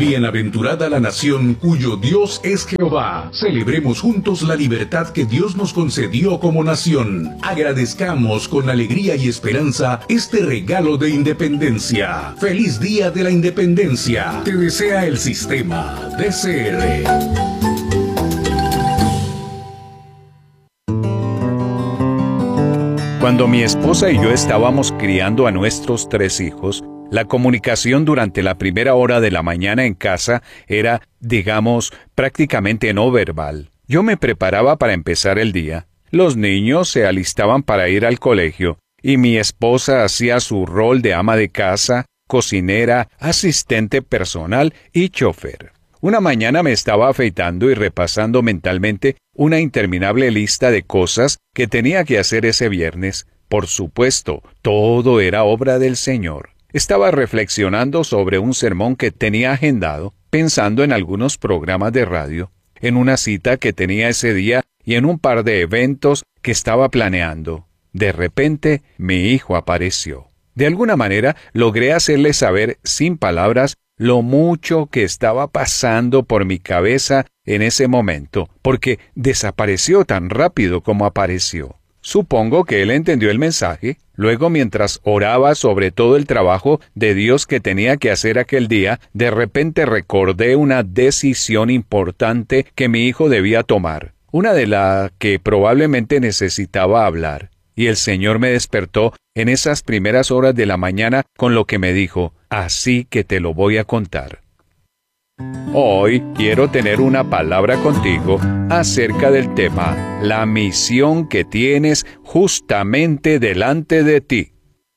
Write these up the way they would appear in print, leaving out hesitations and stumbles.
Bienaventurada la nación cuyo Dios es Jehová. Celebremos juntos la libertad que Dios nos concedió como nación. Agradezcamos con alegría y esperanza este regalo de independencia. ¡Feliz Día de la Independencia! Te desea el sistema DCR. Cuando mi esposa y yo estábamos criando a nuestros 3 hijos, la comunicación durante la primera hora de la mañana en casa era, digamos, prácticamente no verbal. Yo me preparaba para empezar el día. Los niños se alistaban para ir al colegio, y mi esposa hacía su rol de ama de casa, cocinera, asistente personal y chofer. Una mañana me estaba afeitando y repasando mentalmente una interminable lista de cosas que tenía que hacer ese viernes. Por supuesto, todo era obra del Señor. Estaba reflexionando sobre un sermón que tenía agendado, pensando en algunos programas de radio, en una cita que tenía ese día y en un par de eventos que estaba planeando. De repente, mi hijo apareció. De alguna manera, logré hacerle saber, sin palabras, lo mucho que estaba pasando por mi cabeza en ese momento, porque desapareció tan rápido como apareció. Supongo que él entendió el mensaje. Luego, mientras oraba sobre todo el trabajo de Dios que tenía que hacer aquel día, de repente recordé una decisión importante que mi hijo debía tomar, una de la que probablemente necesitaba hablar. Y el Señor me despertó en esas primeras horas de la mañana con lo que me dijo: así que te lo voy a contar. Hoy quiero tener una palabra contigo acerca del tema, la misión que tienes justamente delante de ti.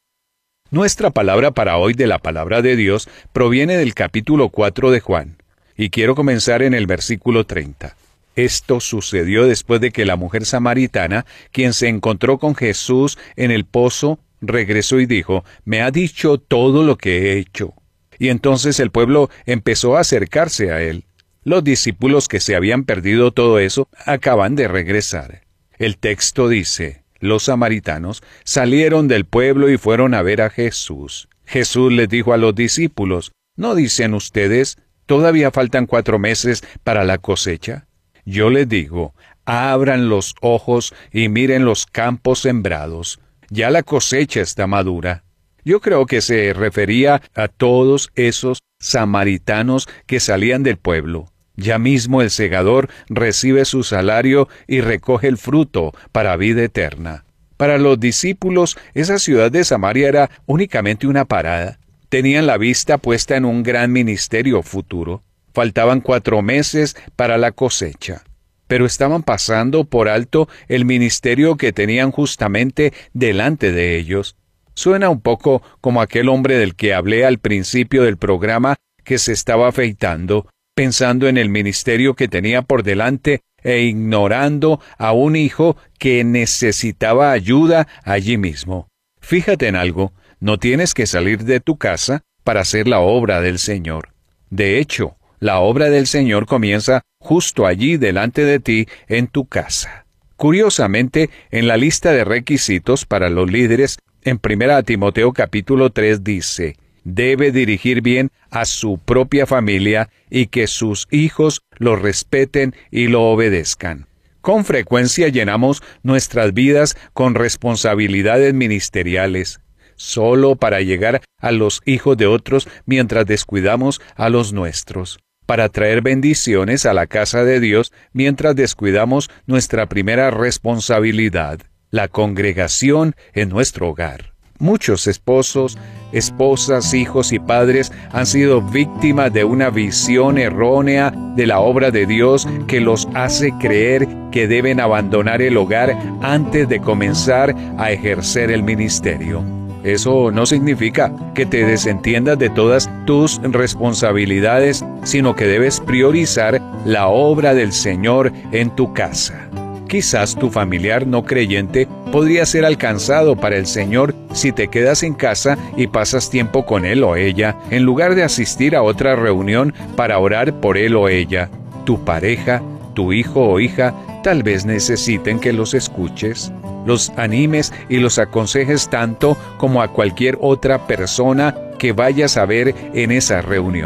Nuestra palabra para hoy de la palabra de Dios proviene del capítulo 4 de Juan, y quiero comenzar en el versículo 30. Esto sucedió después de que la mujer samaritana, quien se encontró con Jesús en el pozo, regresó y dijo: me ha dicho todo lo que he hecho. Y entonces el pueblo empezó a acercarse a él. Los discípulos que se habían perdido todo eso acaban de regresar. El texto dice: los samaritanos salieron del pueblo y fueron a ver a Jesús. Jesús les dijo a los discípulos: ¿no dicen ustedes, todavía faltan 4 meses para la cosecha? Yo les digo, abran los ojos y miren los campos sembrados. Ya la cosecha está madura. Yo creo que se refería a todos esos samaritanos que salían del pueblo. Ya mismo el segador recibe su salario y recoge el fruto para vida eterna. Para los discípulos, esa ciudad de Samaria era únicamente una parada. Tenían la vista puesta en un gran ministerio futuro. Faltaban 4 meses para la cosecha. Pero estaban pasando por alto el ministerio que tenían justamente delante de ellos. Suena un poco como aquel hombre del que hablé al principio del programa que se estaba afeitando, pensando en el ministerio que tenía por delante e ignorando a un hijo que necesitaba ayuda allí mismo. Fíjate en algo, no tienes que salir de tu casa para hacer la obra del Señor. De hecho, la obra del Señor comienza justo allí delante de ti, en tu casa. Curiosamente, en la lista de requisitos para los líderes, en 1 Timoteo capítulo 3 dice: debe dirigir bien a su propia familia y que sus hijos lo respeten y lo obedezcan. Con frecuencia llenamos nuestras vidas con responsabilidades ministeriales, solo para llegar a los hijos de otros mientras descuidamos a los nuestros, para traer bendiciones a la casa de Dios mientras descuidamos nuestra primera responsabilidad, la congregación en nuestro hogar. Muchos esposos, esposas, hijos y padres han sido víctimas de una visión errónea de la obra de Dios que los hace creer que deben abandonar el hogar antes de comenzar a ejercer el ministerio. Eso no significa que te desentiendas de todas tus responsabilidades, sino que debes priorizar la obra del Señor en tu casa. Quizás tu familiar no creyente podría ser alcanzado para el Señor si te quedas en casa y pasas tiempo con él o ella, en lugar de asistir a otra reunión para orar por él o ella. Tu pareja, tu hijo o hija, tal vez necesiten que los escuches, los animes y los aconsejes tanto como a cualquier otra persona que vayas a ver en esa reunión.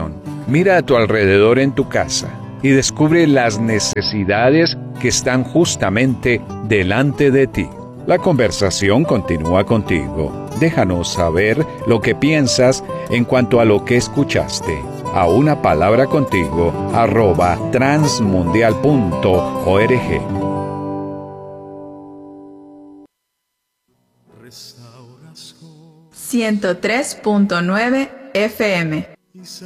Mira a tu alrededor en tu casa y descubre las necesidades que están justamente delante de ti. La conversación continúa contigo. Déjanos saber lo que piensas en cuanto a lo que escuchaste. A una palabra contigo @transmundial.org. 103.9 FM